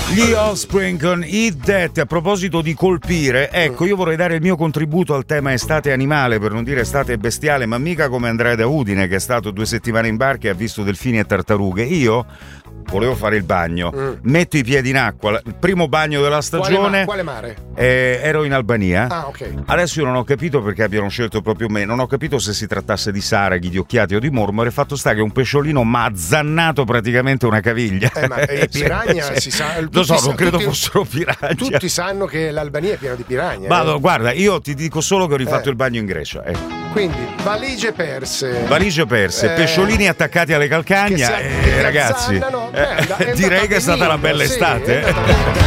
Gli Offspring con Eat That. A proposito di colpire, ecco, io vorrei dare il mio contributo al tema estate animale, per non dire estate bestiale, ma mica come Andrea da Udine, che è stato 2 settimane in barca e ha visto delfini e tartarughe. Io volevo fare il bagno, metto i piedi in acqua, il primo bagno della stagione. Quale mare? Ero in Albania. Ah, ok. Adesso io non ho capito perché abbiano scelto proprio me, non ho capito se si trattasse di saraghi, di occhiati o di mormore. Fatto sta che un pesciolino mi ha azzannato praticamente una caviglia. Ma piranha si sa. Lo so, non credo fossero piranha. Tutti sanno che l'Albania è piena di piranha. Vado, guarda, io ti dico solo che ho rifatto il bagno in Grecia. Ecco. Quindi valigie perse, pesciolini attaccati alle calcagna, ragazzi. Direi che è stata una bella estate.